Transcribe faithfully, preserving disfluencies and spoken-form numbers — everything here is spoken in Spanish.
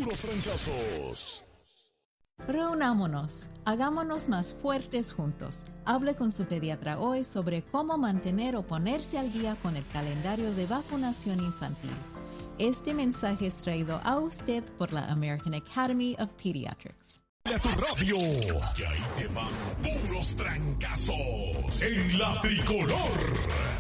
puros fracasos. Reunámonos, hagámonos más fuertes juntos. Hable con su pediatra hoy sobre cómo mantener o ponerse al día con el calendario de vacunación infantil. Este mensaje es traído a usted por la American Academy of Pediatrics. A tu radio, que ahí te van puros trancazos en la tricolor.